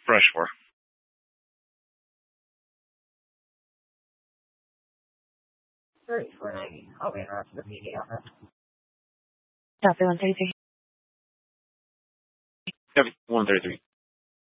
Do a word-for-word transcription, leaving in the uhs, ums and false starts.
Rush for. thirty-four ninety. I'll be around for the media. Copy one thirty-three. Copy one thirty-three.